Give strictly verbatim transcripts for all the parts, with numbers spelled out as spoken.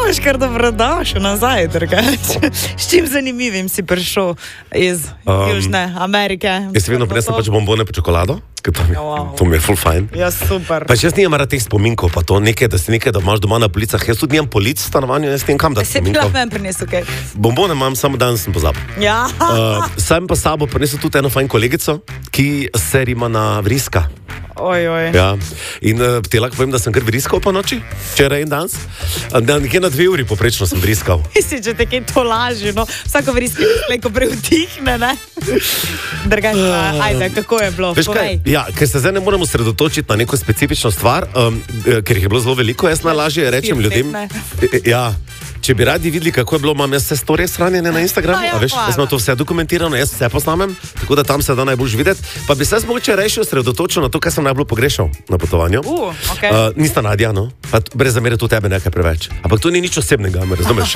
boš kar dobrodošel nazaj, drugače. S čim zanimivim si prišel iz um, Južne Amerike? Jaz vedno prinesem pač bombone po čokolado, ker to, wow. to mi je full fine. Ja, super. Pač jaz nimam rad teh spominkov, pa to nekaj, da si nekaj, da imaš doma na policah. Jaz tudi nimam polic v stanovanju, jaz nimam kam da spominkov. Se bi lahko prinesel kaj? Bombone imam, samo danes sem pozabil. Ja. Uh, sam pa sabo prinesel tudi eno fajn kolegico, ki se rima na vriska. Oj, oj. Ja. In uh, ti lahko povem, da sem kar vriskal po noči, včeraj in danes. Nekje na dve uri poprečno sem vriskal. Misliš, če te kaj to laži, no? Vsako vrisko neko preutihne, ne? Drugače, uh, ajde, kako je bilo? Veš kaj, ja, ker se zdaj ne moramo sredotočiti na neko specifično stvar, um, ker jih je bilo zelo veliko, jaz najlažje rečem ljudem. Ja. Če bi radi videli, kako je bilo, imam jaz vse stories shranjene na Instagramu, ja, a veš, jaz imam to vse dokumentirano, jaz vse posnamem, tako da tam se da najbolj videti. Pa bi se mogoče rešil osredotočil na to, kaj sem najbolj pogrešal na potovanju. Uh, okay. uh, Nista Nadja, no? Pa brez zamere tu tebe nekaj preveč. Ampak to ni nič osebnega, me razumeš?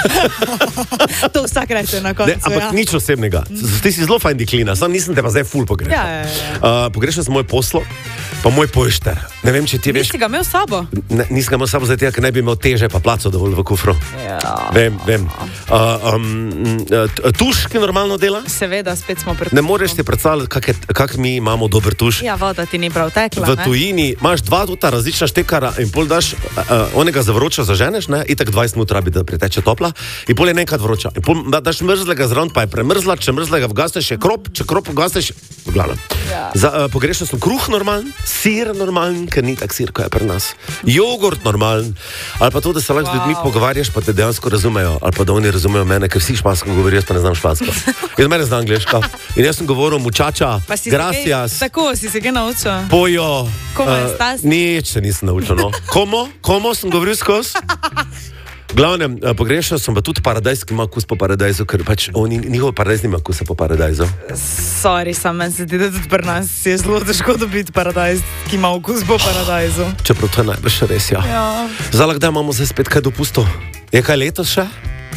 To vsak reče na koncu. Ne, ampak ja. Nič osebnega. Ti si zelo fajn diklina, sam nisem te pa zdaj ful pogrešal. Ja, ja, ja. Uh, pogrešal sem moj poslo, pa moj pošter. Ne vem, če ti veš. Nisi ga imel s sabo? Ne, nisem ga imel s sabo, zdaj tega, ker ne bi imel teže pa placo dovolj v kufru. Ja. Vem, vem. Uh, um, tuš, ki normalno dela? Seveda, spet smo pred. Ne moreš ti predstavljati, kak, kak mi imamo dober tuš. Ja, voda ti ni prav tekla. V tujini imaš dva tuta različna štekara in pol daš, uh, onega za vroča zaženeš, ne, itak dvajset minut rabi, da priteče topla, in pol je nekaj vroča. In pol da, daš mrzlega zraven, pa je premrzla, če mrzlega vgasneš, je krop, če krop vgasneš, v glavnem. Ja. Za, uh, pogrešal sem kruh normalen, sir normalen, ker ni tak sir, kot je pri nas. Jogurt normalen, ali pa to, da se lahko wow. z ljudmi pogovarjaš, pa te dejansko razumejo, ali pa da oni razumejo mene, ker vsi špansko govorijo, jaz pa ne znam špansko. Jaz mene znam angleško. In jaz sem govoril mučača, gracias. Kaj, tako si se kaj naučil? Pojo. Komo uh, estás? Nič se nisem naučil, no. Komo? Komo sem govoril skozi? Glavnem, pogrešal sem pa tudi paradajz, ki ima kus po paradajzu, ker pač oni, njihov paradajz nima kusa po paradajzu. Sorry, sam meni se ti, da tudi pri nas je zelo težko dobiti paradajz, ki ima okus po paradajzu. Čeprav to je najbrž res, ja. Ja. Zdaj, da imamo zdaj spet kaj dopustov. Je kaj letos še?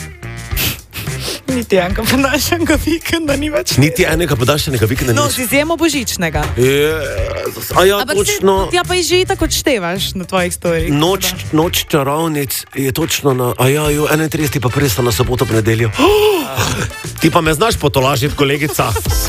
Niti enega podaljšanega vikenda ni več. Niti enega podaljšanega vikenda ni no, več. No, z izjemo božičnega. Jezus, a ja, ampak točno. Ampak ja, pa je že tako odštevaš na tvojih storijih. Noč, noč čarovnic je točno na, a ja, jo, enaintrideseti pa presta na soboto, v nedeljo. Oh, ti pa me znaš potolažiti, kolegica.